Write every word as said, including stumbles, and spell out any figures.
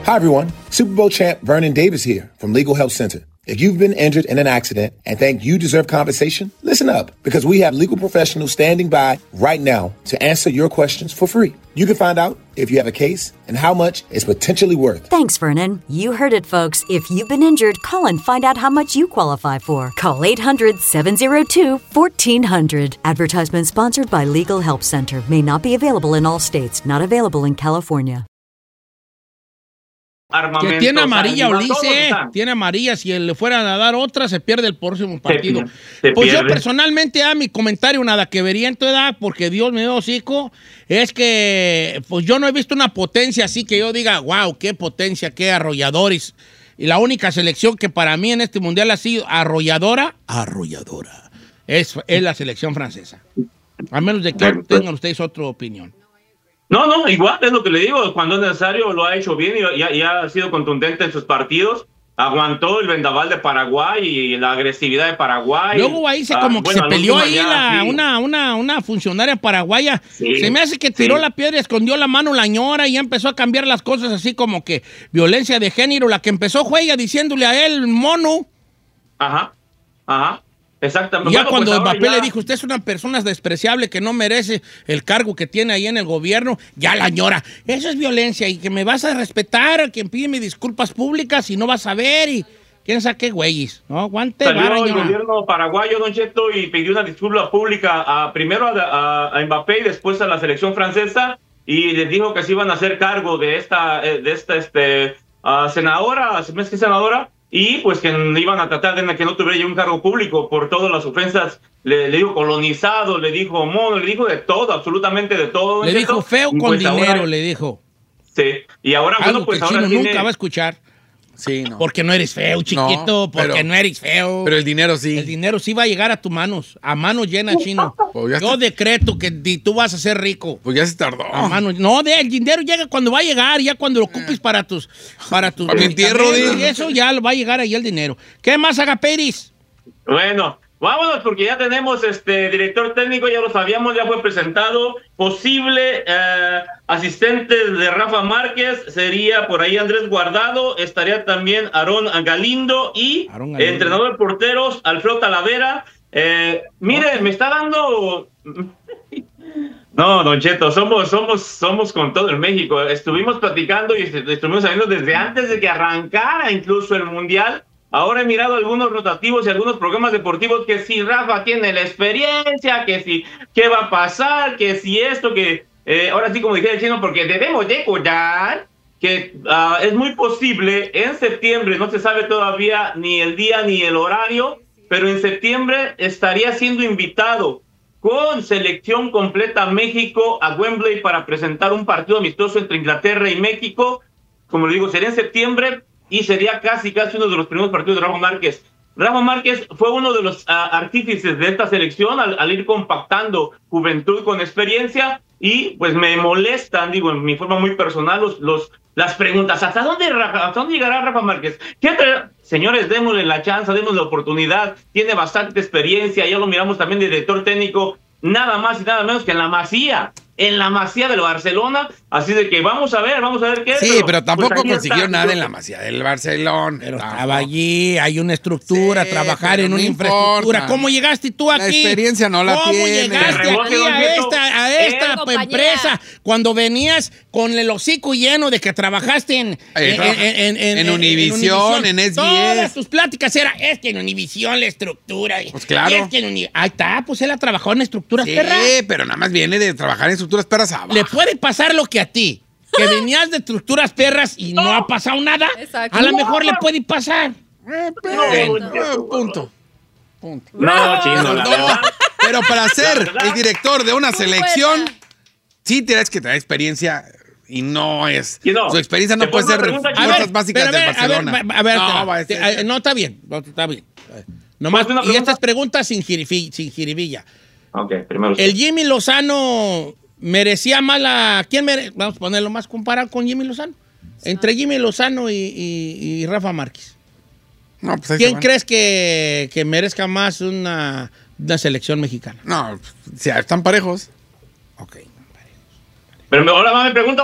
Hi, everyone. Super Bowl champ Vernon Davis here from Legal Help Center. If you've been injured in an accident and think you deserve compensation, listen up, because we have legal professionals standing by right now to answer your questions for free. You can find out if you have a case and how much it's potentially worth. Thanks, Vernon. You heard it, folks. If you've been injured, call and find out how much you qualify for. Call eight hundred, seven oh two, one four hundred. Advertisement sponsored by Legal Help Center. May not be available in all states. Not available in California. Que tiene amarilla Ulises, tiene amarilla. Si le fueran a dar otra, se pierde el próximo partido. Se, se pues pierde. Yo personalmente, a mi comentario nada que vería en tu edad, porque Dios me dio hocico, es que pues yo no he visto una potencia así que yo diga, wow, qué potencia, qué arrolladores. Y la única selección que para mí en este mundial ha sido arrolladora, arrolladora, es, es la selección francesa. A menos de que tengan ustedes otra opinión. No, no, igual es lo que le digo, cuando es necesario lo ha hecho bien y, y, y ha sido contundente en sus partidos, aguantó el vendaval de Paraguay y la agresividad de Paraguay. Luego ahí se como uh, que bueno, se peleó ahí ya, la, sí. una, una, una funcionaria paraguaya, sí, se me hace que tiró sí. la piedra, escondió la mano la ñora y ya empezó a cambiar las cosas así como que violencia de género, la que empezó fue ella diciéndole a él, mono. Ajá, ajá. Exactamente. Y ya bueno, cuando pues Mbappé ya... le dijo, usted es una persona despreciable que no merece el cargo que tiene ahí en el gobierno, ya la ñora, eso es violencia y que me vas a respetar, a quien pide mis disculpas públicas y no vas a ver y quién sabe qué güeyes, ¿no? Aguante, Salió vara, el ñora. gobierno paraguayo, Don Cheto, y pidió una disculpa pública a, primero a, a, a Mbappé y después a la selección francesa y les dijo que se iban a hacer cargo de esta, de esta este, uh, senadora, ¿se me hace que senadora? Y pues que iban a tratar de que no tuviera ya un cargo público por todas las ofensas. Le, le dijo colonizado, le dijo mono, le dijo de todo, absolutamente de todo. Le dijo feo con pues dinero, ahora, le dijo. Sí, y ahora algo bueno, pues que el ahora chino tiene... nunca va a escuchar. Sí, no. Porque no eres feo, chiquito, no, porque pero, no eres feo. Pero el dinero sí. El dinero sí va a llegar a tus manos, a manos llenas, chino. Pues Yo está... decreto que tú vas a ser rico. Pues ya se tardó. A manos... No, de, el dinero llega cuando va a llegar, ya cuando lo ocupes para tus... Para tus para entierro, y eso ya va a llegar ahí el dinero. ¿Qué más, Agaperis? Bueno... Vámonos porque ya tenemos este director técnico, ya lo sabíamos, ya fue presentado. Posible eh, asistente de Rafa Márquez sería por ahí Andrés Guardado, estaría también Aarón Galindo y Galindo. Entrenador de porteros Alfredo Talavera. Eh, mire, okay. me está dando... No, Don Cheto, somos, somos, somos con todo en México. Estuvimos platicando y estuvimos sabiendo desde antes de que arrancara incluso el Mundial. Ahora he mirado algunos rotativos y algunos programas deportivos que si Rafa tiene la experiencia, que si qué va a pasar, que si esto, que eh, ahora sí como dije el chino, porque debemos de cuidar que uh, es muy posible en septiembre, no se sabe todavía ni el día ni el horario, pero en septiembre estaría siendo invitado con selección completa a México a Wembley para presentar un partido amistoso entre Inglaterra y México. Como le digo, sería en septiembre. Y sería casi, casi uno de los primeros partidos de Rafa Márquez. Rafa Márquez fue uno de los uh, artífices de esta selección al, al ir compactando juventud con experiencia. Y pues me molestan, digo, en mi forma muy personal, los, los, las preguntas. ¿Hasta dónde, Rafa, hasta dónde llegará Rafa Márquez? ¿Qué tra- Señores, démosle la chance, démosle la oportunidad. Tiene bastante experiencia, ya lo miramos también de director técnico. Nada más y nada menos que en la Masía. En la Masía del Barcelona, así de que vamos a ver, vamos a ver qué. Sí, pero, pero tampoco pues consiguió está, nada en la Masía del Barcelona. Pero tampoco. Estaba allí, hay una estructura, sí, trabajar en no una importa. infraestructura. ¿Cómo llegaste tú aquí? La experiencia no la ¿Cómo tiene. llegaste aquí a esta, a esta eh, empresa cuando venías con el hocico lleno de que trabajaste en, en, en, en, en, en Univisión, en S B S? Todas tus pláticas eran, es que en Univisión la estructura. Pues claro. Es que en Uni... Ahí está, pues él ha trabajado en estructuras sí, perras. Sí, pero nada más viene de trabajar en estructuras perras abajo. Le puede pasar lo que a ti, que venías de estructuras perras y no ha pasado nada. Exacto. A lo mejor le puede pasar. Eh, pero, no, no, punto. Punto. No, chino, la verdad. Pero para ser el director de una selección, sí tienes que tener experiencia y no es. No, su experiencia no puede ser fuerzas básicas de Barcelona. A ver, a ver, no, va a te, no, está bien, no, está bien. Nomás, y estas preguntas sin, jirifi, sin jiribilla. Ok, primero. El Jimmy Lozano merecía más la... ¿Quién mere... Vamos a ponerlo más comparado con Jimmy Lozano. Entre Jimmy Lozano y, y, y Rafa Márquez. No, pues ¿Quién crees que, que merezca más una, una selección mexicana? No, o sea, están parejos. Ok. Pero ahora me pregunta